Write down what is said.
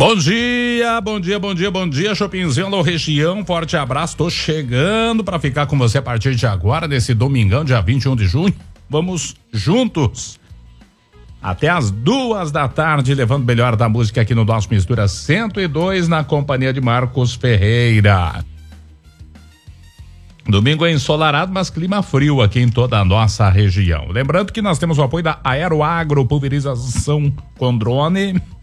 Bom dia, bom dia, bom dia, bom dia, Shoppingzinho, alô região, forte abraço, tô chegando para ficar com você a partir de agora, nesse domingão, dia 21 de junho, vamos juntos até as 2h, levando o melhor da música aqui no nosso Mistura 102, na companhia de Marcos Ferreira. Domingo é ensolarado, mas clima frio aqui em toda a nossa região. Lembrando que nós temos o apoio da Aeroagro, pulverização com drone.